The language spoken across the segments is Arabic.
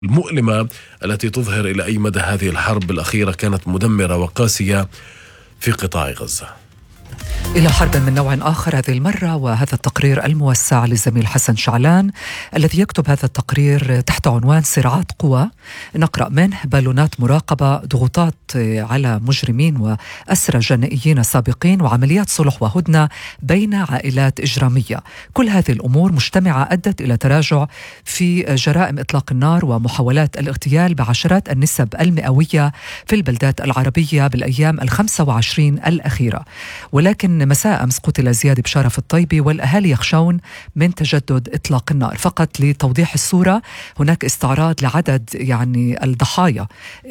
المؤلمة التي تظهر إلى أي مدى هذه الحرب الأخيرة كانت مدمرة وقاسية في قطاع غزة. إلى حرب من نوع آخر هذه المرة، وهذا التقرير الموسع للزميل حسن شعلان الذي يكتب هذا التقرير تحت عنوان صراعات قوى. نقرأ منه: بالونات مراقبة، ضغوطات على مجرمين وأسرى جنائيين سابقين، وعمليات صلح وهدنة بين عائلات إجرامية. كل هذه الأمور مجتمعة أدت إلى تراجع في جرائم إطلاق النار ومحاولات الاغتيال بعشرات النسب المئوية في البلدات العربية بالأيام 25 الأخيرة. ولكن مساء أمس قتل زياد بشارة الطيبي، والأهالي يخشون من تجدد إطلاق النار. فقط لتوضيح الصورة، هناك استعراض لعدد الضحايا،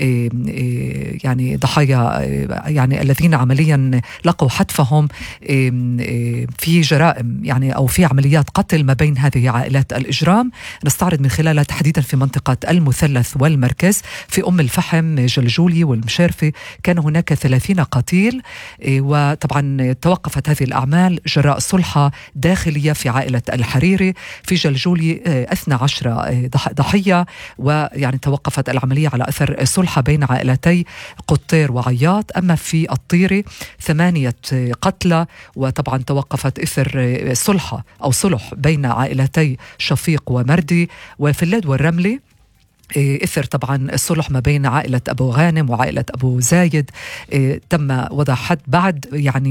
ضحايا الذين عمليا لقوا حتفهم في جرائم أو في عمليات قتل ما بين هذه عائلات الإجرام. نستعرض من خلالها تحديدا في منطقة المثلث والمركز، في أم الفحم، جلجولي والمشارفة، كان هناك 30 قتيل. وطبعا توقفت هذه الأعمال جراء صلحة داخلية في عائلة الحريري. في جلجولي 12 ضحية، توقفت العملية على أثر صلحة بين عائلتي قطير وعياط. أما في الطيري 8 قتلى، وطبعا توقفت إثر صلح بين عائلتي شفيق ومردي. وفي اللد والرملي إثر طبعا الصلح ما بين عائلة أبو غانم وعائلة أبو زايد، تم وضع حد بعد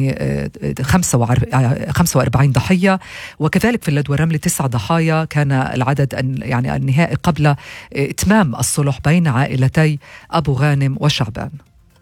45 ضحية. وكذلك في اللد والرمل 9 ضحايا كان العدد النهائي قبل إتمام الصلح بين عائلتي أبو غانم وشعبان.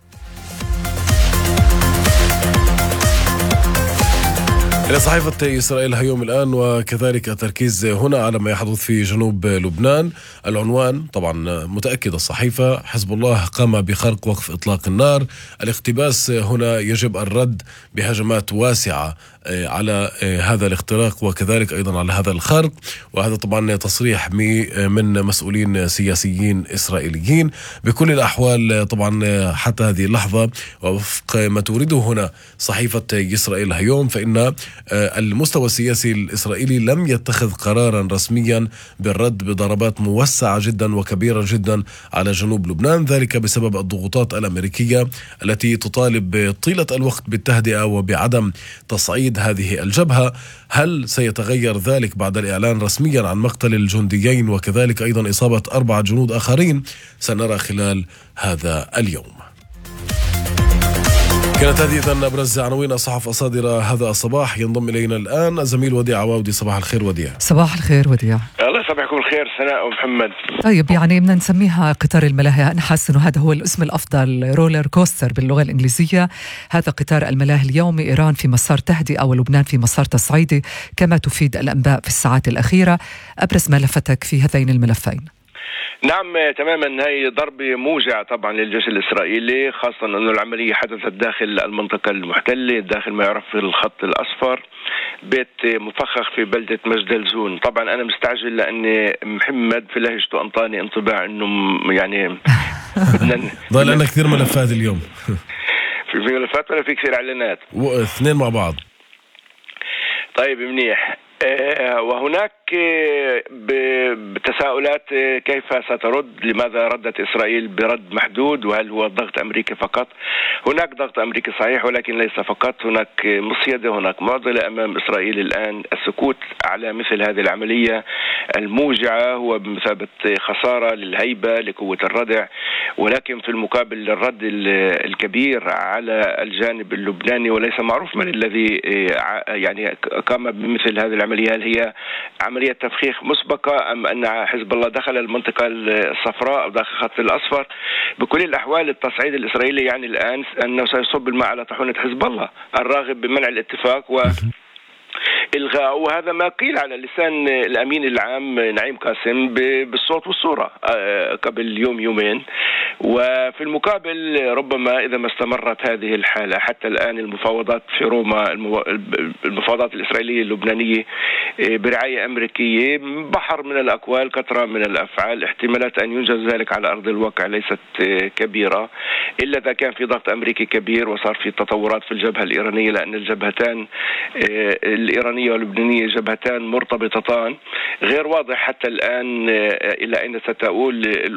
إلى صحيفة إسرائيل هيوم الآن، وكذلك التركيز هنا على ما يحدث في جنوب لبنان. العنوان طبعا متأكد الصحيفة: حزب الله قام بخرق وقف إطلاق النار. الاقتباس هنا يجب الرد بهجمات واسعة على هذا الاختراق وكذلك أيضا على هذا الخرق. وهذا طبعا تصريح من مسؤولين سياسيين إسرائيليين. بكل الأحوال طبعا حتى هذه اللحظة ووفق ما تورده هنا صحيفة إسرائيل هيوم، فإن المستوى السياسي الإسرائيلي لم يتخذ قرارا رسميا بالرد بضربات موسعة جدا وكبيرة جدا على جنوب لبنان، ذلك بسبب الضغوطات الأمريكية التي تطالب طيلة الوقت بالتهدئة وبعدم تصعيد هذه الجبهة. هل سيتغير ذلك بعد الإعلان رسميا عن مقتل الجنديين وكذلك أيضا إصابة 4 جنود آخرين؟ سنرى خلال هذا اليوم. كانت هذه إذن أبرز عناوين الصحف الصادرة هذا الصباح. ينضم إلينا الآن الزميل وديع عواودي. صباح الخير وديع. صباح الخير وديع. الله يصبحكم الخير سناء ومحمد. طيب بدنا نسميها قطار الملاهي. أنا حاسس إنه هذا هو الاسم الأفضل، رولر كوستر باللغة الإنجليزية. هذا قطار الملاهي اليومي، إيران في مسار تهدئة ولبنان في مسار تصعيدي كما تفيد الأنباء في الساعات الأخيرة. أبرز ما لفتك في هذين الملفين؟ نعم تماما، هي ضربة موجعة طبعا للجيش الإسرائيلي، خاصة أن العملية حدثت داخل المنطقة المحتلة، داخل ما يعرف بالخط الأصفر، بيت مفخخ في بلدة مجد الزون. طبعا أنا مستعجل لأن محمد في لهجته أنطاني انطباع أنه ضل لنا كثير ملفات اليوم. في ملفات ولا في كثير إعلانات؟ اثنين مع بعض. طيب منيح. وهناك بتساؤلات كيف سترد، لماذا ردت إسرائيل برد محدود، وهل هو ضغط أمريكي فقط؟ هناك ضغط أمريكي صحيح، ولكن ليس فقط، هناك مصيدة، هناك معضلة أمام إسرائيل الآن. السكوت على مثل هذه العملية الموجعة هو بمثابة خسارة للهيبة، لقوة الردع، ولكن في المقابل الرد الكبير على الجانب اللبناني، وليس معروف من الذي قام بمثل هذه العملية. هل هي عملية تفخيخ مسبقة أم أن حزب الله دخل المنطقة الصفراء أو داخل الخط الأصفر؟ بكل الأحوال التصعيد الإسرائيلي الآن أنه سيصب الماء على طحونة حزب الله الراغب بمنع الاتفاق إلغاء. وهذا ما قيل على لسان الأمين العام نعيم قاسم بالصوت والصورة قبل يومين. وفي المقابل ربما إذا ما استمرت هذه الحالة حتى الآن المفاوضات في روما، المفاوضات الإسرائيلية اللبنانية برعاية أمريكية، بحر من الأقوال كثرة من الأفعال، احتمالات أن ينجز ذلك على أرض الواقع ليست كبيرة إلا إذا كان في ضغط أمريكي كبير وصار في تطورات في الجبهة الإيرانية، لأن الجبهتان الإيرانية واللبنانية جبهتان مرتبطتان، غير واضح حتى الآن إلى أين ستؤول